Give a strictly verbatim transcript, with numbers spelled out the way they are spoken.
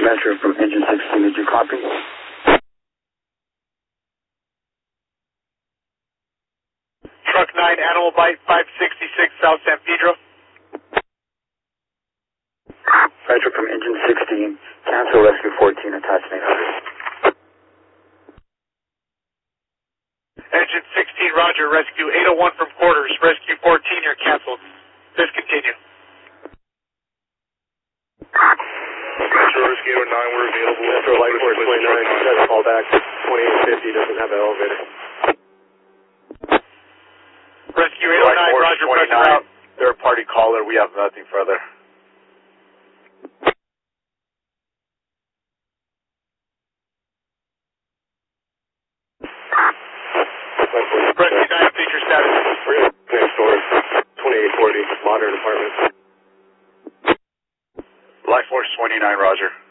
Metro from engine sixteen, did you copy? Truck nine, Animal Bite, five sixty-six South San Pedro. Metro from engine sixteen, cancel rescue fourteen, attachment eight hundred. Engine sixteen, roger, rescue eight oh one from quarters, rescue fourteen, you're canceled. Discontinue. Metro rescue eight oh nine, we're available. Metro Light Force twenty-nine, you guys call back. twenty-eight fifty doesn't have an elevator. Rescue eight oh nine, roger, pressure out. Third party caller, we have nothing further. Rescue nine, update your status. Next door, twenty-eight forty, modern apartment. Light Force twenty-nine, roger.